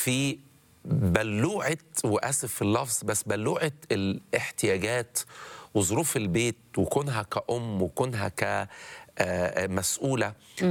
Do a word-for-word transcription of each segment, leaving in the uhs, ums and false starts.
في بلوعة، وآسف في اللفظ، بس بلوعة الاحتياجات وظروف البيت وكونها كأم وكونها كمسؤولة،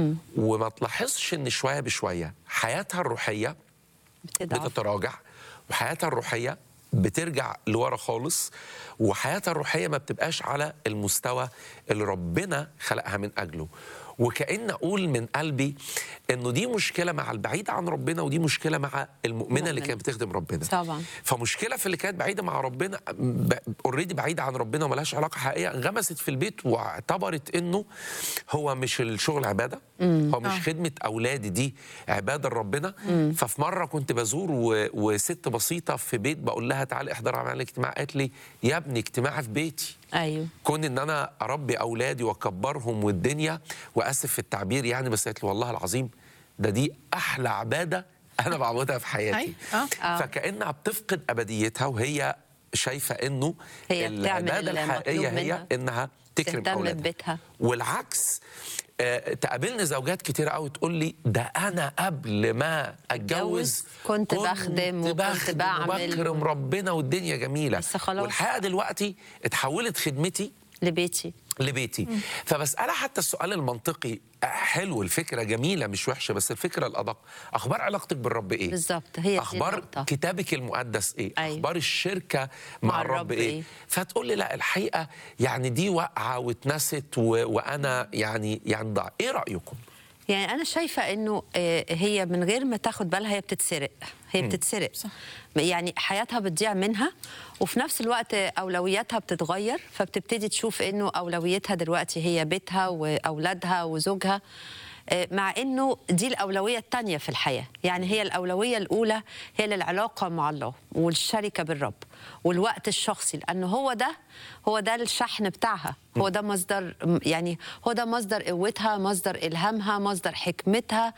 وما تلاحظش إن شوية بشوية حياتها الروحية بتضعف. بتتراجع، وحياتها الروحية بترجع لورا خالص، وحياتها الروحية ما بتبقاش على المستوى اللي ربنا خلقها من أجله. وكأن أقول من قلبي إنه دي مشكلة مع البعيد عن ربنا، ودي مشكلة مع المؤمنة اللي كانت بتخدم ربنا. طبعا. فمشكلة في اللي كانت بعيدة مع ربنا، اوريدي بعيدة عن ربنا وملهاش علاقة حقيقية، انغمست في البيت واعتبرت إنه هو مش الشغل عبادة، هو مش آه. خدمة أولادي دي عبادة لربنا. ففي مرة كنت بزور و... وست بسيطة في بيت، بقول لها تعالي احضري معانا الاجتماع، قالت لي يا ابني اجتماعي في بيتي. ايوه. كون ان انا اربي اولادي واكبرهم والدنيا، واسف في التعبير يعني، بس قالت لي والله العظيم ده دي احلى عباده انا بعبدها في حياتي. آه. آه. فكأنها بتفقد ابديتها، وهي شايفه انه هي بتعمل العباده الحقيقيه المطلوب هي منها. انها تكرم تهتم اولادها. ببيتها. والعكس، آه، تقابلني زوجات كتير قوي تقول لي ده انا قبل ما اتجوز كنت بخدم وكنت بخدم بعمل وبكرم ربنا والدنيا جميله، بس خلاص. والحقيقه دلوقتي اتحولت خدمتي لبيتي. لبيتي. فبسألها حتى السؤال المنطقي، حلو، الفكرة جميلة مش وحشة، بس الفكرة الأدق، أخبار علاقتك بالرب إيه؟ بالظبط، هي دي أخبار النقطة. كتابك المقدس إيه؟ أيوة. أخبار الشركة مع, مع الرب, الرب إيه؟ إيه؟ فتقول لي لا الحقيقة يعني دي واقعة واتنست و... وأنا يعني يعني ضاع. إيه رأيكم؟ يعني أنا شايفة إنه آه، هي من غير ما تاخد بالها هي بتتسرق، هي بتتسرق. صح. يعني حياتها بتضيع منها، وفي نفس الوقت أولوياتها بتتغير، فبتبتدي تشوف إنه أولويتها دلوقتي هي بيتها وأولادها وزوجها، آه، مع إنه دي الأولوية التانية في الحياة. يعني هي الأولوية الأولى هي العلاقة مع الله والشركة بالرب والوقت الشخصي، لأنه هو ده هو ده الشحن بتاعها، هو ده مصدر، يعني هو ده مصدر قوتها، مصدر إلهامها، مصدر حكمتها،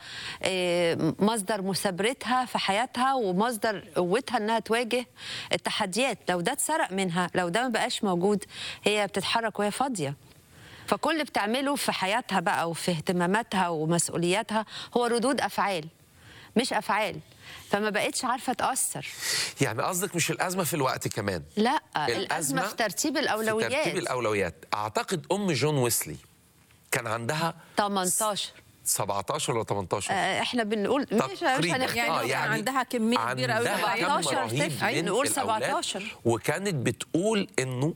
آه، مصدر مثابرتها في حياتها، ومصدر قوتها إنها تواجه التحديات. لو ده اتسرق منها، لو ده ما بقاش موجود، هي بتتحرك وهي فاضية. فكل اللي بتعمله في حياتها بقى وفي اهتماماتها ومسؤولياتها هو ردود أفعال مش أفعال، فما بقتش عارفة تأثر. يعني قصدك مش الأزمة في الوقت كمان؟ لا، الأزمة في ترتيب الأولويات. في ترتيب الأولويات. أعتقد أم جون ويسلي كان عندها تمنتاشر سبعتاشر ولا تمنتاشر؟ آه، احنا بنقول مش مش تقريباً. هنختار. يعني آه، كان يعني عندها كمية كبيرة قوي. عندها كم سبعتاشر رهيب طفل، من نقول الأولاد. سبعتاشر. وكانت بتقول إنه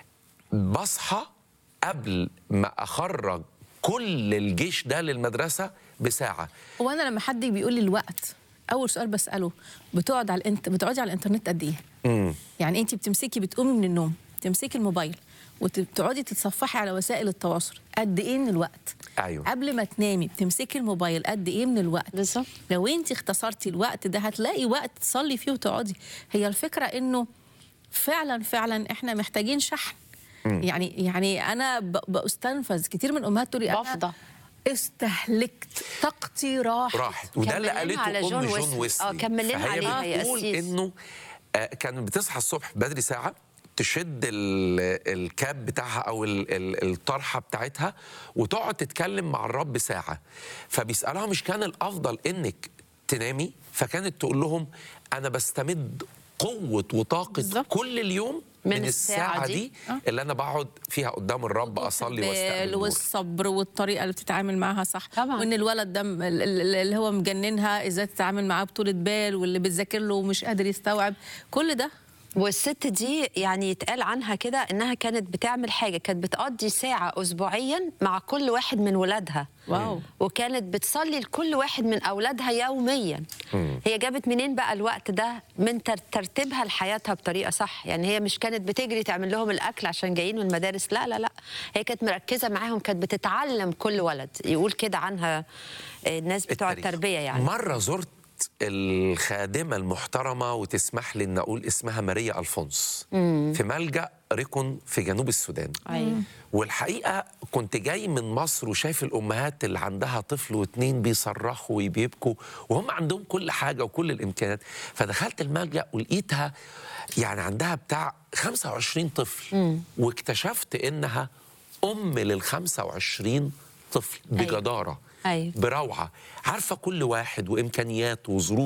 بصحى قبل ما أخرج كل الجيش ده للمدرسة بساعة. وانا لما حد بيقول لي الوقت، اول سؤال بساله بتقعد على الانت بتقعدي على الانترنت قد ايه؟ امم يعني انت بتمسكي بتقومي من النوم تمسكي الموبايل وتقعدي تتصفحي على وسائل التواصل قد ايه من الوقت؟ أيوه. قبل ما تنامي بتمسكي الموبايل قد ايه من الوقت؟ بالظبط. لو انت اختصرتي الوقت ده هتلاقي وقت تصلي فيه وتقعدي. هي الفكره انه فعلا فعلا احنا محتاجين شحن. يعني يعني انا ب- بستنفذ كتير من امهات تقولي انا بفضى. استهلكت طاقتي راحت. راحت. وده اللي كمل لنا قالته على أم جون جون ويسلي. ويسلي. آه، كمل لنا فهي عليها يا بتقول أسيس. إنه آه، كانت بتصحى الصبح بدري ساعة، تشد ال- الكاب بتاعها أو ال- ال- الطرحة بتاعتها، وتقعد تتكلم مع الرب ساعة. فبيسألها مش كان الأفضل إنك تنامي؟ فكانت تقول لهم أنا بستمد قوة وطاقة بالظبط. كل اليوم من من الساعة الساعة دي. دي اللي أنا بقعد فيها قدام الرب أصلي واستقبل البال النور. والصبر والطريقه اللي بتتعامل معاها صح. طبعاً. وان الولد ده م- ال- ال- اللي هو مجننها ازاي تتعامل معاه بطولة بال، واللي بتذاكر له ومش قادر يستوعب كل ده. والست دي يعني يتقال عنها كده انها كانت بتعمل حاجه، كانت بتقضي ساعه اسبوعيا مع كل واحد من ولادها. واو. وكانت بتصلي لكل واحد من اولادها يوميا. هي جابت منين بقى الوقت ده؟ من تر- ترتيبها لحياتها بطريقه صح. يعني هي مش كانت بتجري تعمل لهم الاكل عشان جايين من المدارس، لا لا لا، هي كانت مركزه معاهم، كانت بتتعلم كل ولد. يقول كده عنها آه، الناس بتوع التاريخ. التربيه يعني. مرة زرت الخادمة المحترمة، وتسمح لي أن أقول اسمها ماريا ألفونس، في ملجأ ريكون في جنوب السودان. أيوة. والحقيقة كنت جاي من مصر وشايف الأمهات اللي عندها طفل واتنين بيصرخوا وبيبكوا، وهم عندهم كل حاجة وكل الإمكانيات. فدخلت الملجأ ولقيتها يعني عندها بتاع خمسة وعشرين طفل، واكتشفت إنها أم لل خمسة وعشرين طفل بجدارة. أيوة. بروعة، عارفة كل واحد وإمكانياته وظروفه.